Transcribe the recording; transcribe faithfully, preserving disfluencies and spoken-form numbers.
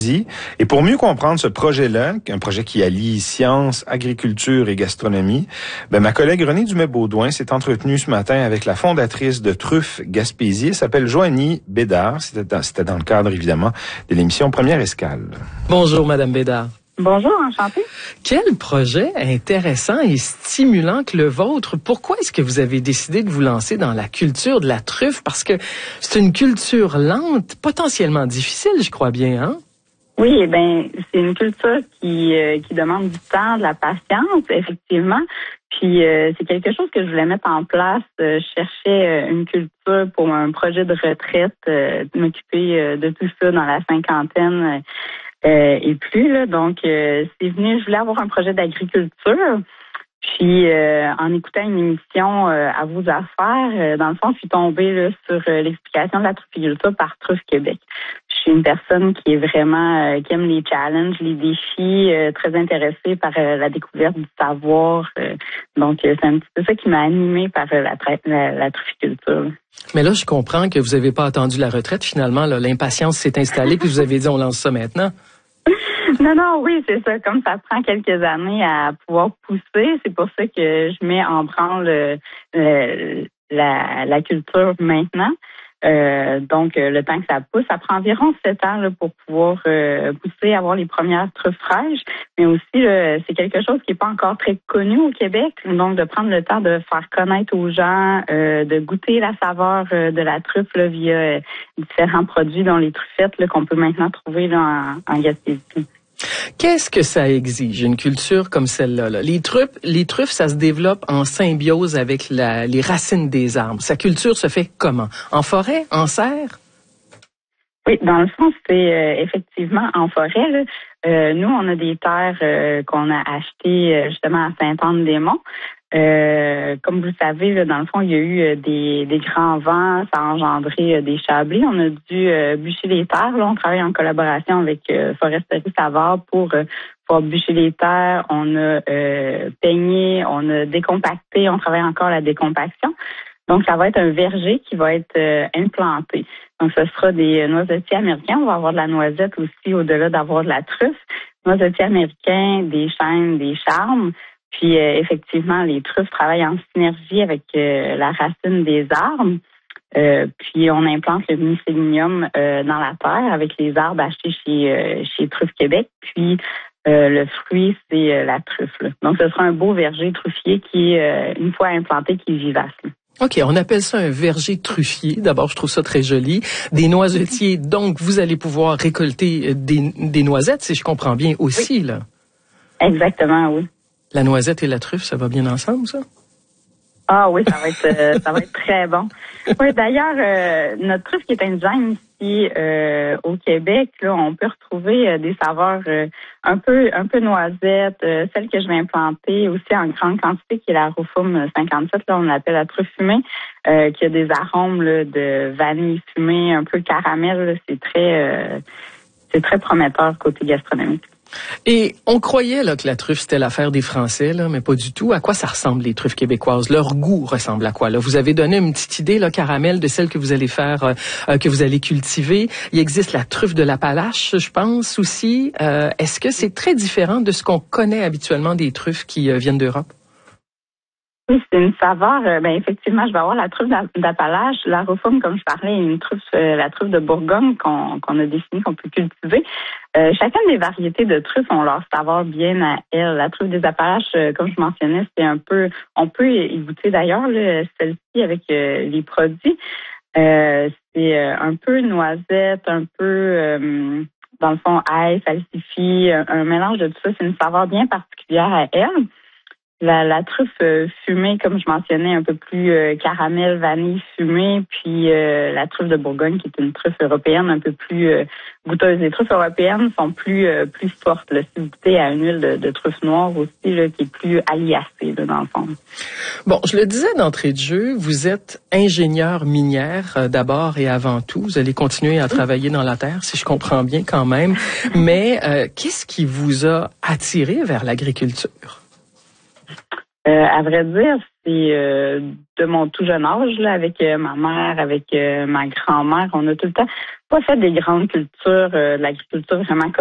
Et pour mieux comprendre ce projet-là, un projet qui allie science, agriculture et gastronomie, ben, ma collègue Renée Dumais-Baudouin s'est entretenue ce matin avec la fondatrice de Truffes Gaspésie. Elle s'appelle Joanie Bédard. C'était dans, c'était dans le cadre, évidemment, de l'émission Première Escale. Bonjour, Madame Bédard. Bonjour, enchantée. Quel projet intéressant et stimulant que le vôtre. Pourquoi est-ce que vous avez décidé de vous lancer dans la culture de la truffe? Parce que c'est une culture lente, potentiellement difficile, je crois bien, hein? Oui, eh ben c'est une culture qui euh, qui demande du temps, de la patience, effectivement. Puis euh, c'est quelque chose que je voulais mettre en place. Euh, je cherchais euh, une culture pour un projet de retraite, euh, de m'occuper euh, de tout ça dans la cinquantaine euh, et plus. Là. Donc euh, c'est venu, je voulais avoir un projet d'agriculture. Puis, euh, en écoutant une émission euh, à vos affaires, euh, dans le fond, je suis tombée là, sur euh, l'explication de la trufficulture par Truffes Québec. Je suis une personne qui est vraiment, euh, qui aime les challenges, les défis, euh, très intéressée par euh, la découverte du savoir. Euh, donc, euh, c'est un petit peu ça qui m'a animée par euh, la, tra- la, la trufficulture. Mais là, je comprends que vous n'avez pas attendu la retraite. Finalement, là, l'impatience s'est installée, puis vous avez dit, on lance ça maintenant. Non, non, oui, c'est ça. Comme ça prend quelques années à pouvoir pousser, c'est pour ça que je mets en branle le, le, la, la culture maintenant. Euh, donc, le temps que ça pousse, ça prend environ sept ans là, pour pouvoir euh, pousser, avoir les premières truffes fraîches. Mais aussi, là, c'est quelque chose qui n'est pas encore très connu au Québec. Donc, de prendre le temps de faire connaître aux gens, euh, de goûter la saveur euh, de la truffe là, via euh, différents produits, dont les truffettes là, qu'on peut maintenant trouver là, en, en Gaspésie. Qu'est-ce que ça exige, une culture comme celle-là? Là? Les truffes, les truffes, ça se développe en symbiose avec la, les racines des arbres. Sa culture se fait comment? En forêt? En serre? Oui, dans le fond, c'est euh, effectivement en forêt. Là. Euh, nous, on a des terres euh, qu'on a achetées euh, justement à Sainte-Anne-des-Monts. Euh, comme vous le savez, là, dans le fond, il y a eu euh, des, des grands vents, ça a engendré euh, des chablés. On a dû euh, bûcher les terres. Là, on travaille en collaboration avec euh, Foresterie Savard pour euh, pouvoir bûcher les terres. On a euh, peigné, on a décompacté, on travaille encore la décompaction. Donc, ça va être un verger qui va être euh, implanté. Donc, ce sera des noisetiers américains. On va avoir de la noisette aussi au-delà d'avoir de la truffe. Noisetiers américains, des chênes, des charmes. Puis, euh, effectivement, les truffes travaillent en synergie avec euh, la racine des arbres. Euh, puis, on implante le mycélium euh, dans la terre avec les arbres achetés chez, euh, chez Truffes Québec. Puis, euh, le fruit, c'est euh, la truffe. Là. Donc, ce sera un beau verger truffier qui est, euh, une fois implanté, qui est vivace. Là. OK, on appelle ça un verger truffier. D'abord, je trouve ça très joli. Des noisetiers, donc vous allez pouvoir récolter des, des noisettes, si je comprends bien aussi, oui. Là. Exactement, oui. La noisette et la truffe, ça va bien ensemble, ça? Ah oui, ça va être euh, ça va être très bon. Oui, d'ailleurs, euh, notre truffe qui est indigène ici euh, au Québec, là, on peut retrouver euh, des saveurs euh, un peu un peu noisettes, euh, celle que je vais implanter aussi en grande quantité, qui est la Rufum cinquante-sept, là, on l'appelle la truffe fumée, euh, qui a des arômes là, de vanille fumée, un peu caramel. Là, c'est très euh, c'est très prometteur côté gastronomique. Et on croyait là que la truffe, c'était l'affaire des Français, là, mais pas du tout. À quoi ça ressemble, les truffes québécoises? Leur goût ressemble à quoi? Là, vous avez donné une petite idée, là, caramel, de celle que vous allez faire, euh, que vous allez cultiver. Il existe la truffe de l'Appalache, je pense, aussi. Euh, est-ce que c'est très différent de ce qu'on connaît habituellement des truffes qui euh, viennent d'Europe? Oui, c'est une saveur. Euh, ben effectivement, je vais avoir la truffe d'Appalache, la Rufum, comme je parlais, une truffe, euh, la truffe de Bourgogne qu'on qu'on a définie, qu'on peut cultiver. Euh, chacune des variétés de truffes ont leur saveur bien à elle. La truffe des Appalaches, euh, comme je mentionnais, c'est un peu, on peut y goûter d'ailleurs là, celle-ci avec euh, les produits. Euh, c'est euh, un peu noisette, un peu euh, dans le fond ail, salsifis, un, un mélange de tout ça. C'est une saveur bien particulière à elle. La, la truffe euh, fumée, comme je mentionnais, un peu plus euh, caramel, vanille fumée, puis euh, la truffe de Bourgogne, qui est une truffe européenne un peu plus euh, goûteuse. Les truffes européennes sont plus euh, plus fortes. Là. Si vous goûtez à une huile de, de truffe noire aussi, là, qui est plus aliacée, là, dans le fond. Bon, je le disais d'entrée de jeu, vous êtes ingénieur minière euh, d'abord et avant tout. Vous allez continuer à travailler dans la terre, si je comprends bien quand même. Mais euh, qu'est-ce qui vous a attiré vers l'agriculture? Euh, à vrai dire, c'est euh, de mon tout jeune âge, là, avec euh, ma mère, avec euh, ma grand-mère, on a tout le temps pas fait des grandes cultures, euh, de l'agriculture vraiment